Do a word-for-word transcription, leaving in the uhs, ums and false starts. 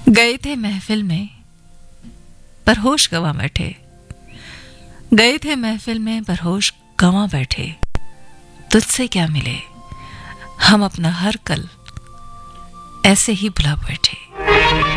गए थे महफिल में पर होश गंवा बैठे, गए थे महफिल में पर होश गंवा बैठे। तुझसे क्या मिले, हम अपना हर कल ऐसे ही भुला बैठे।